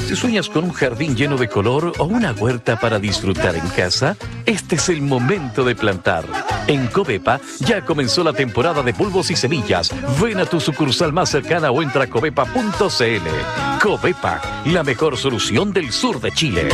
Si sueñas con un jardín lleno de color o una huerta para disfrutar en casa, este es el momento de plantar. En Covepa ya comenzó la temporada de bulbos y semillas. Ven a tu sucursal más cercana o entra a covepa.cl. Covepa, la mejor solución del sur de Chile.